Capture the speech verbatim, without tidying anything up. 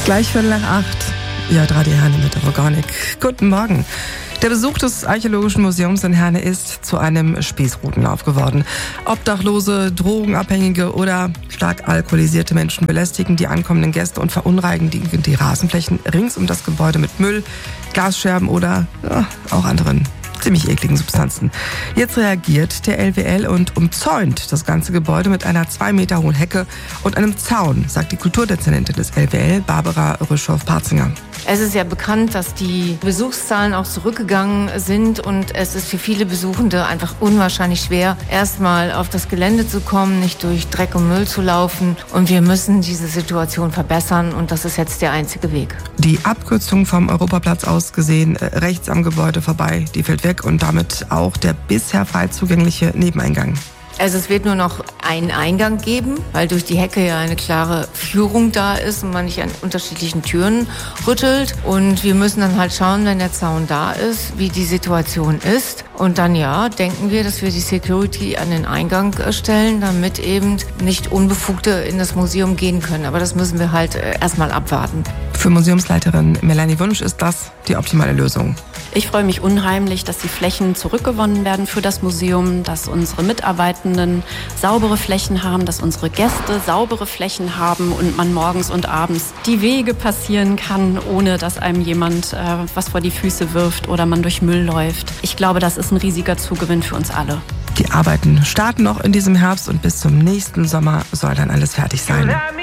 Gleich Viertel nach acht. Ja, drei die Herne mit der Organik. Guten Morgen. Der Besuch des Archäologischen Museums in Herne ist zu einem Spießrutenlauf geworden. Obdachlose, Drogenabhängige oder stark alkoholisierte Menschen belästigen die ankommenden Gäste und verunreinigen die Rasenflächen rings um das Gebäude mit Müll, Glasscherben oder ja, auch anderen ziemlich ekligen Substanzen. Jetzt reagiert der L W L und umzäunt das ganze Gebäude mit einer zwei Meter hohen Hecke und einem Zaun, sagt die Kulturdezernentin des L W L, Barbara Rüschow-Parzinger. Es ist ja bekannt, dass die Besuchszahlen auch zurückgegangen sind und es ist für viele Besuchende einfach unwahrscheinlich schwer, erstmal auf das Gelände zu kommen, nicht durch Dreck und Müll zu laufen, und wir müssen diese Situation verbessern und das ist jetzt der einzige Weg. Die Abkürzung vom Europaplatz aus gesehen, rechts am Gebäude vorbei, die fällt weg und damit auch der bisher frei zugängliche Nebeneingang. Also es wird nur noch einen Eingang geben, weil durch die Hecke ja eine klare Führung da ist und man nicht an unterschiedlichen Türen rüttelt. Und wir müssen dann halt schauen, wenn der Zaun da ist, wie die Situation ist. Und dann ja, denken wir, dass wir die Security an den Eingang stellen, damit eben nicht Unbefugte in das Museum gehen können. Aber das müssen wir halt erstmal abwarten. Für Museumsleiterin Melanie Wunsch ist das die optimale Lösung. Ich freue mich unheimlich, dass die Flächen zurückgewonnen werden für das Museum, dass unsere Mitarbeitenden saubere Flächen haben, dass unsere Gäste saubere Flächen haben und man morgens und abends die Wege passieren kann, ohne dass einem jemand äh, was vor die Füße wirft oder man durch Müll läuft. Ich glaube, das ist ein riesiger Zugewinn für uns alle. Die Arbeiten starten noch in diesem Herbst und bis zum nächsten Sommer soll dann alles fertig sein.